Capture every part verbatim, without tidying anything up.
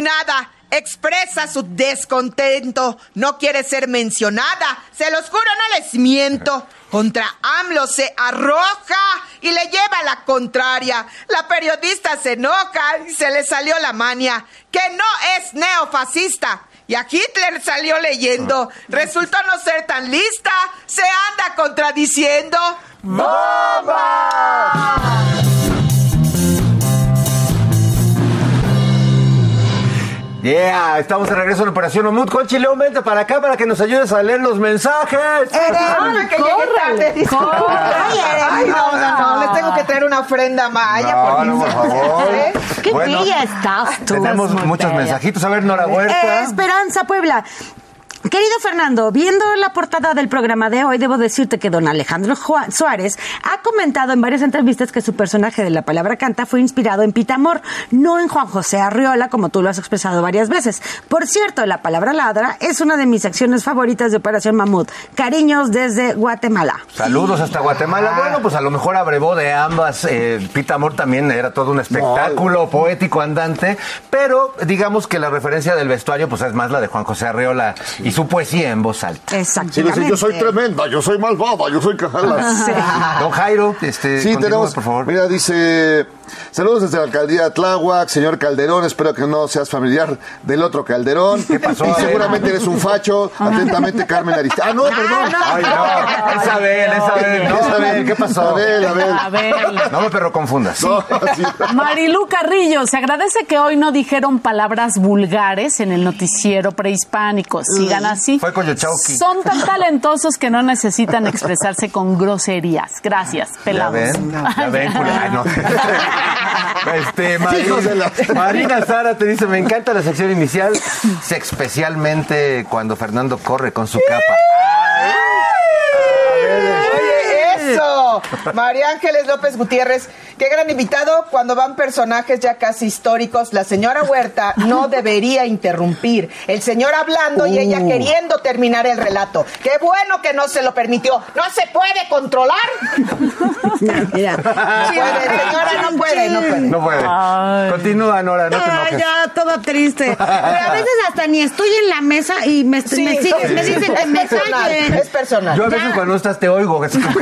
indignada, expresa su descontento, no quiere ser mencionada, se los juro, no les miento. Contra AMLO se arroja y le lleva la contraria. La periodista se enoja y se le salió la mania, que no es neofascista. Y a Hitler salió leyendo. Resultó no ser tan lista, se anda contradiciendo. ¡Bomba! Yeah, estamos de regreso en Operación Mamut. Conchi León, vente para acá para que nos ayudes a leer los mensajes. Ay, que llegue tarde, disculpa. Ay, no, no, no, les tengo que traer una ofrenda maya. No, por no, por favor. ¿Eh? Qué Bueno, bella estás tú. Tenemos muchos mensajitos. A ver, Nora Huerta. Eh, Esperanza Puebla. Querido Fernando, viendo la portada del programa de hoy, debo decirte que don Alejandro Juan Suárez ha comentado en varias entrevistas que su personaje de La Palabra Canta fue inspirado en Pitamor, no en Juan José Arriola, como tú lo has expresado varias veces. Por cierto, La Palabra Ladra es una de mis secciones favoritas de Operación Mamut. Cariños desde Guatemala. Saludos hasta Guatemala. Ah. Bueno, pues a lo mejor abrevó de ambas. Eh, Pitamor también era todo un espectáculo no. poético andante, pero digamos que la referencia del vestuario pues es más la de Juan José Arriola y su poesía en voz alta. Exactamente. Sí, yo soy tremenda, yo soy malvada, yo soy cajala. Sí. Don Jairo, este, sí, tenemos, por favor. Mira, dice, saludos desde la alcaldía de Tláhuac, señor Calderón, espero que no seas familiar del otro Calderón. ¿Qué pasó? Y seguramente eres un facho. Atentamente, Carmen Arista. Ah, no, perdón. Ay, no, es Abel, es Abel. No, Abel, ¿qué pasó? Abel, Abel. Abel. No me perro confundas. No, sí. Marilu Carrillo, se agradece que hoy no dijeron palabras vulgares en el noticiero prehispánico. Sigan así. Fue Coyochauqui. Son tan talentosos que no necesitan expresarse con groserías. Gracias, Ya pelados. ven, ya ven, culo. Ay, no. Este, Hijos de la- Marina, Marina Sara te dice, me encanta la sección inicial, especialmente cuando Fernando corre con su capa. Oye, eso. María Ángeles López Gutiérrez, qué gran invitado. Cuando van personajes ya casi históricos, la señora Huerta no debería interrumpir. El señor hablando y ella queriendo terminar el relato. Qué bueno que no se lo permitió. ¿No se puede controlar? Mira. No puede, señora, no puede, no puede. No puede. Ay. Continúa, Nora, no te Ah, enojes. ya, toda triste. Pero a veces hasta ni estoy en la mesa y me, Sí, me siguen, me dicen que es me personal, callen. es personal. Yo a veces Ya. cuando no estás te oigo.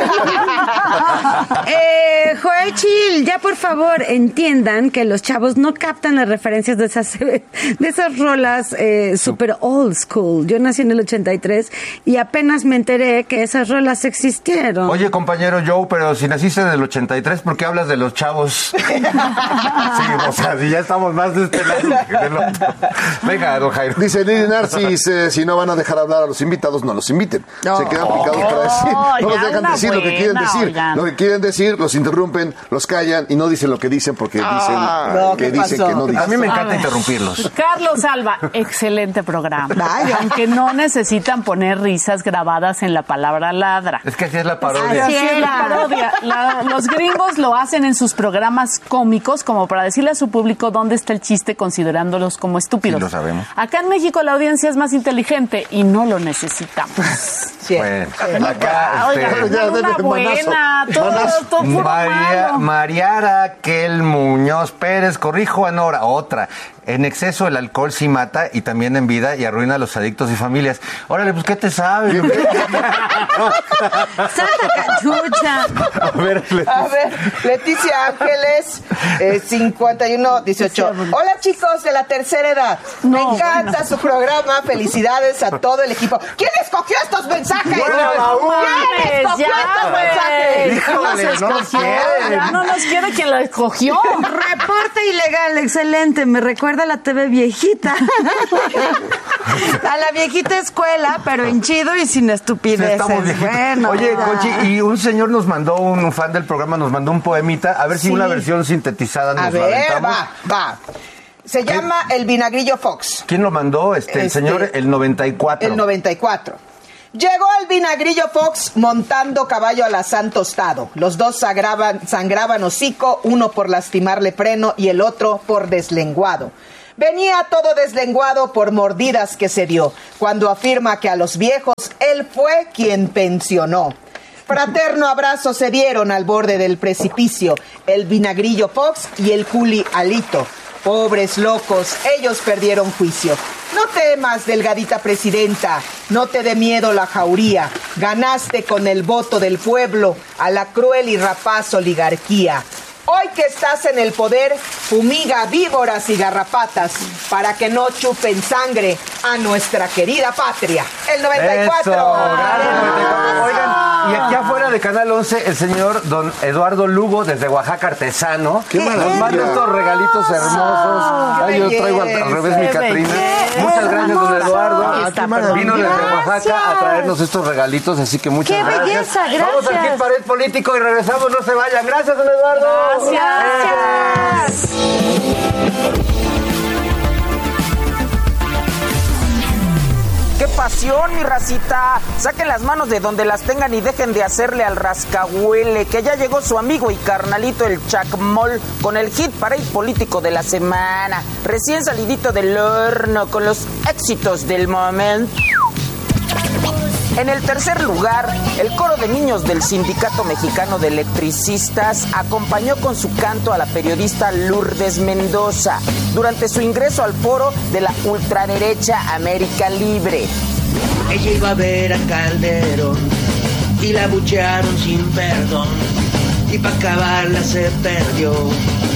Eh, Joel Chil, ya por favor entiendan que los chavos no captan las referencias de esas, de esas rolas eh, super old school. Yo nací en el ochenta y tres y apenas me enteré que esas rolas existieron. Oye, compañero Joe, pero si naciste en el ochenta y tres, ¿por qué hablas de los chavos? Sí, o sea, si ya estamos más de este lado que del otro. Venga, don Jairo. Dice Lili Narcis, eh, si no van a dejar hablar a los invitados, no los inviten. No. Se quedan picados para decir. No ya los dejan una decir lo que quieren buena, decir. oigan. Lo que quieren decir, los interrumpen, los callan y no dicen lo que dicen porque dicen no, que ¿qué dicen pasó? que no A dicen. mí me encanta interrumpirlos. Carlos Alba, excelente programa. Vaya. Aunque no necesitan poner risas grabadas en la palabra ladra. Es que así es la parodia. Así es la parodia. La- los gringos lo hacen en sus programas cómicos como para decirle a su público dónde está el chiste considerándolos como estúpidos. Sí, lo sabemos. Acá en México la audiencia es más inteligente y no lo necesitamos. Sí. Bueno, acá, Oiga, este, ya, una denle manazo, buena, todo, manazo. todo puro María, malo. María Raquel Muñoz Pérez, corrijo a Nora, otra. En exceso el alcohol sí mata y también en vida y arruina a los adictos y familias. Órale, pues, ¿qué te sabe? Santa cachucha. A ver, le- A ver, Leticia Ángeles, eh, cincuenta y uno dieciocho. Hola chicos de la tercera edad. Me No, encanta bueno. su programa. Felicidades a todo el equipo. ¿Quién escogió estos mensajes? Bueno, ¿Quién mames, escogió ya, estos güey. mensajes? Híjole, no los quieren. Ya no nos quiere quien lo escogió. Reporte ilegal, excelente. Me recuerda a la T V viejita. A la viejita escuela, pero en chido y sin Sí, estupideces. estamos viejitos. Bueno, Oye, ya. Conchi, y un señor nos mandó, un, un fan del programa nos mandó un poemita, a ver si Sí. una versión sintetizada nos A la ver, aventamos. va, va. Se llama El Vinagrillo Fox. ¿Quién lo mandó? Este, el Este, señor, el noventa y cuatro. El noventa y cuatro. Llegó el Vinagrillo Fox montando caballo alazán tostado. Los dos sangraban, sangraban hocico, uno por lastimarle freno y el otro por deslenguado. Venía todo deslenguado por mordidas que se dio, cuando afirma que a los viejos él fue quien pensionó. Fraterno abrazo se dieron al borde del precipicio, el Vinagrillo Fox y el Culi Alito. Pobres locos, ellos perdieron juicio. No temas, delgadita presidenta, no te dé miedo la jauría. Ganaste con el voto del pueblo a la cruel y rapaz oligarquía. Hoy que estás en el poder, fumiga víboras y garrapatas para que no chupen sangre a nuestra querida patria. El noventa y cuatro. Eso, gracias, noventa y cuatro. Oigan, y aquí afuera de Canal once, el señor don Eduardo Lugo, desde Oaxaca, artesano. ¡Qué maravilla! Nos manda estos regalitos hermosos. Ay, yo traigo al, al revés mi Catrina. Muchas gracias, don Eduardo. Ah, qué maravilla. Vino desde Oaxaca Gracias. a traernos estos regalitos, así que muchas ¡Qué gracias. belleza! Vamos Gracias. aquí al Pared Político y regresamos, no se vayan. Gracias, don Eduardo. Gracias. ¡Qué pasión, mi racita! Saquen las manos de donde las tengan y dejen de hacerle al rascahuele, que ya llegó su amigo y carnalito el Chacmol con el hit parade político de la semana. Recién salidito del horno con los éxitos del momento. En el tercer lugar, el coro de niños del Sindicato Mexicano de Electricistas acompañó con su canto a la periodista Lourdes Mendoza durante su ingreso al foro de la ultraderecha América Libre. Ella iba a ver a Calderón y la buchearon sin perdón y pa' acabarla se perdió